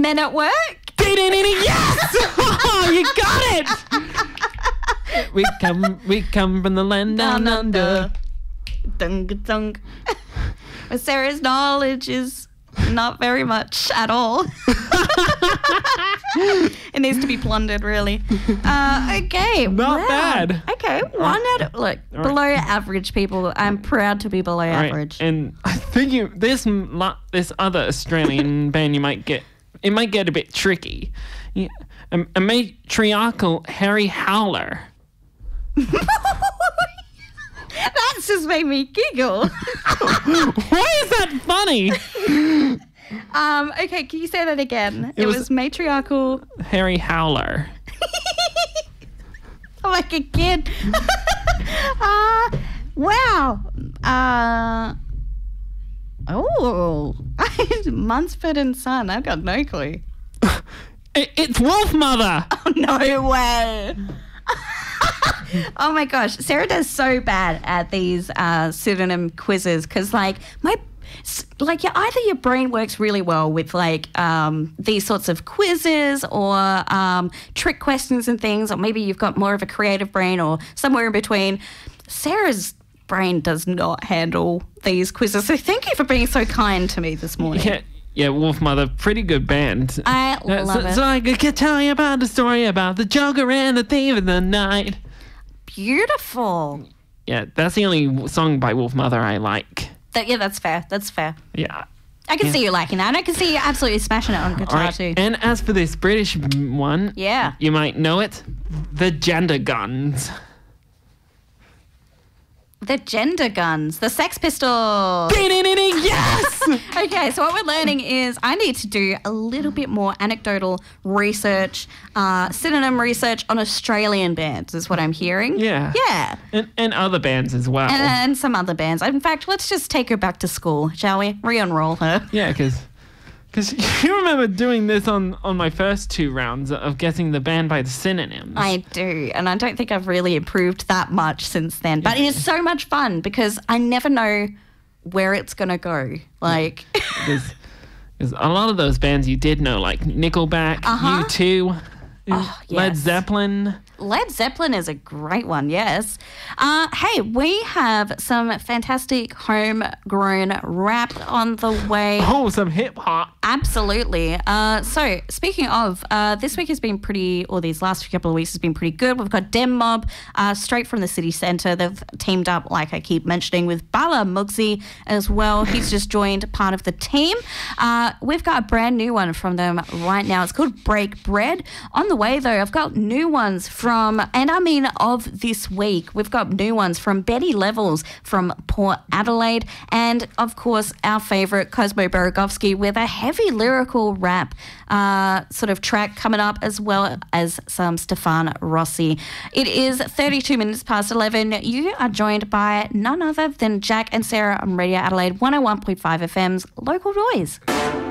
Men at Work? Yes! Oh, you got it! We come from the land down under. Dung dung. Sarah's knowledge is not very much at all. It needs to be plundered, really. Okay. Not bad. Okay, below average people. I'm proud to be below average. And I think this other Australian band might get a bit tricky. Yeah, a matriarchal Harry Howler. That's just made me giggle. Why is that funny? Okay, can you say that again? It was matriarchal Harry Howler. Like a kid. Wow. Munsford and Son. I've got no clue. It's Wolfmother. Oh, no way. Oh my gosh, Sarah does so bad at these pseudonym quizzes because either your brain works really well with these sorts of quizzes or trick questions and things, or maybe you've got more of a creative brain or somewhere in between. Sarah's brain does not handle these quizzes, so thank you for being so kind to me this morning. Yeah, Wolfmother, pretty good band. I love it. So I could tell you about the story about the Joker and the Thief of the Night. Beautiful. Yeah, that's the only song by Wolfmother I like. That's fair. That's fair. Yeah. I can see you liking that. And I can see you absolutely smashing it on guitar too. And as for this British one, you might know it, the Gender Guns. The Gender Guns, the Sex Pistols. Yes! Okay, so what we're learning is I need to do a little bit more anecdotal research, synonym research on Australian bands is what I'm hearing. Yeah. Yeah. And other bands as well. And some other bands. In fact, let's just take her back to school, shall we? Re-enroll her. Yeah, because you remember doing this on my first 2 rounds of guessing the band by the synonyms. I do, and I don't think I've really improved that much since then. But it is so much fun because I never know where it's going to go. Because a lot of those bands you did know, like Nickelback, U2, Led Zeppelin. Led Zeppelin is a great one, yes. Hey, we have some fantastic homegrown rap on the way. Oh, some hip-hop. Absolutely. So, speaking of, this week has been these last couple of weeks has been pretty good. We've got Dem Mob straight from the city centre. They've teamed up, like I keep mentioning, with Bala Mugsy as well. He's just joined part of the team. We've got a brand new one from them right now. It's called Break Bread. On the way, though, I've got new ones of this week. We've got new ones from Betty Levels from Port Adelaide, and of course our favourite Cosmo Borogovsky with a heavy lyrical rap sort of track coming up, as well as some Stefan Rossi. It is 32 minutes past 11. You are joined by none other than Jack and Sarah on Radio Adelaide 101.5 FM's Local Noise.